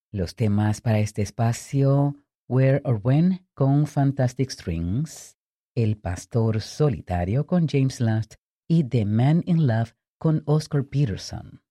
Los temas para este espacio, Where or When con Fantastic Strings, El Pastor Solitario con James Last y The Man in Love con Oscar Peterson.